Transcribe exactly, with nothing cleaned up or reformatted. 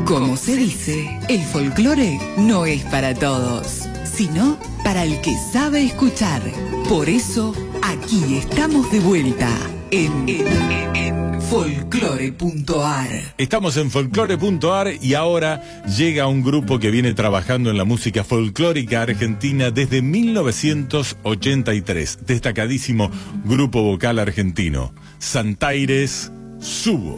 Como se dice, el folclore no es para todos, sino para el que sabe escuchar. Por eso, aquí estamos de vuelta en, en, en, en folclore punto ar. Estamos en folclore punto ar y ahora llega un grupo que viene trabajando en la música folclórica argentina desde mil novecientos ochenta y tres. Destacadísimo grupo vocal argentino, Santaires Subo.